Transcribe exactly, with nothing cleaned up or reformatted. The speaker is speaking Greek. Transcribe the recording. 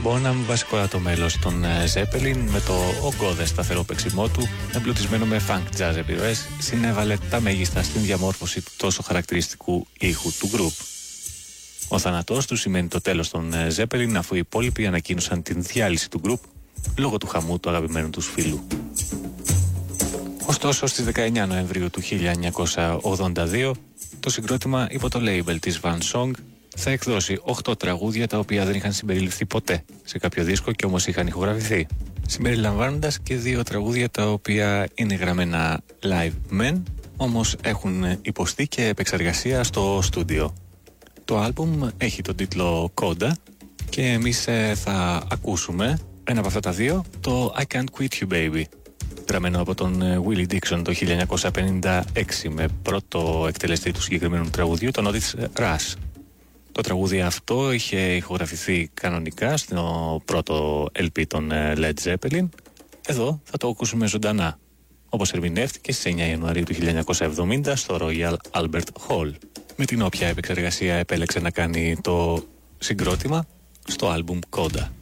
Bonham, βασικότατο μέλος των Zeppelin, με το ογκώδες σταθερό παίξιμό του, εμπλουτισμένο με funk jazz επιρροές, συνέβαλε τα μέγιστα στην διαμόρφωση του τόσο χαρακτηριστικού ήχου του γκρουπ. Ο θάνατός του σημαίνει το τέλος των Zeppelin, αφού οι υπόλοιποι ανακοίνωσαν την διάλυση του γκρουπ λόγω του χαμού του αγαπημένου τους φίλου. Ωστόσο, στις δεκαεννιά Νοεμβρίου του χίλια εννιακόσια ογδόντα δύο, το συγκρότημα υπό το label της Van Song θα εκδώσει οκτώ τραγούδια τα οποία δεν είχαν συμπεριληφθεί ποτέ σε κάποιο δίσκο και όμως είχαν ηχογραφηθεί, συμπεριλαμβάνοντας και δύο τραγούδια τα οποία είναι γραμμένα live μεν, όμως έχουν υποστεί και επεξεργασία στο στούντιο. Το άλμπουμ έχει τον τίτλο Coda και εμείς ε, θα ακούσουμε ένα από αυτά τα δύο, το I Can't Quit You Baby, γραμμένο από τον Willie Dixon το χίλια εννιακόσια πενήντα έξι με πρώτο εκτελεστή του συγκεκριμένου τραγουδιού, τον Otis Rush. Το τραγούδι αυτό είχε ηχογραφηθεί κανονικά στο πρώτο ελ πι των Led Zeppelin. Εδώ θα το ακούσουμε ζωντανά, όπως ερμηνεύτηκε στις εννιά Ιανουαρίου του χίλια εννιακόσια εβδομήντα στο Royal Albert Hall, με την όποια επεξεργασία επέλεξε να κάνει το συγκρότημα στο άλμπουμ Coda.